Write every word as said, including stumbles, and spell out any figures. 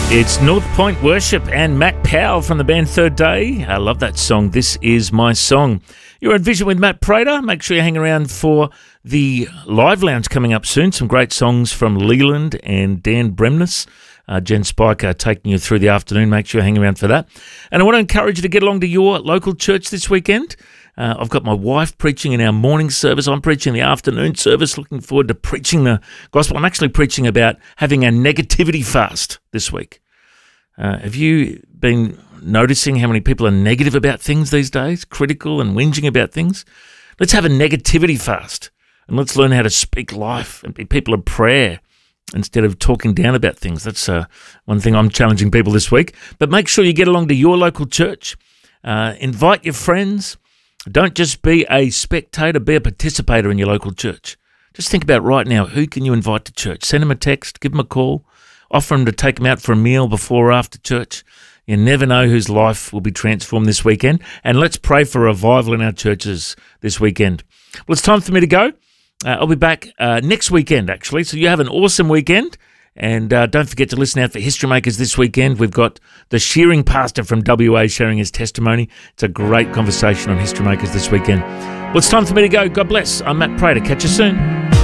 It's North Point Worship and Matt Powell from the band Third Day. I love that song. This is my song. You're on Vision with Matt Prater. Make sure you hang around for the Live Lounge coming up soon. Some great songs from Leland and Dan Bremnes. Uh, Jen Spiker taking you through the afternoon. Make sure you hang around for that. And I want to encourage you to get along to your local church this weekend. Uh, I've got my wife preaching in our morning service. I'm preaching the afternoon service. Looking forward to preaching the gospel. I'm actually preaching about having a negativity fast this week. Uh, have you been noticing how many people are negative about things these days, critical and whinging about things? Let's have a negativity fast, and let's learn how to speak life and be people of prayer instead of talking down about things. That's uh, one thing I'm challenging people this week. But make sure you get along to your local church. Uh, invite your friends. Don't just be a spectator, be a participator in your local church. Just think about right now, who can you invite to church? Send them a text, give them a call. Offer them to take them out for a meal before or after church. You never know whose life will be transformed this weekend. And let's pray for revival in our churches this weekend. Well, it's time for me to go. Uh, I'll be back uh, next weekend, actually. So you have an awesome weekend. And uh, don't forget to listen out for History Makers this weekend. We've got the shearing pastor from W A sharing his testimony. It's a great conversation on History Makers this weekend. Well, it's time for me to go. God bless. I'm Matt Prater. Catch you soon.